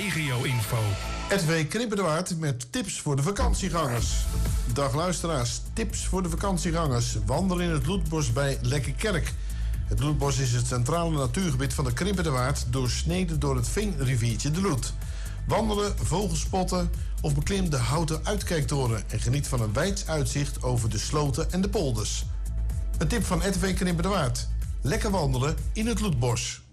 regio-info. Edwin Knippenwaard met tips voor de vakantiegangers. Dag luisteraars, tips voor de vakantiegangers. Wandelen in het Loetbos bij Lekkerkerk. Het Loetbos is het centrale natuurgebied van de Knippenwaard, doorsneden door het veenriviertje de Loet. Wandelen, vogelspotten of beklim de houten uitkijktoren en geniet van een wijd uitzicht over de sloten en de polders. Een tip van Edwin Knippenwaard. Lekker wandelen in het Loetbos.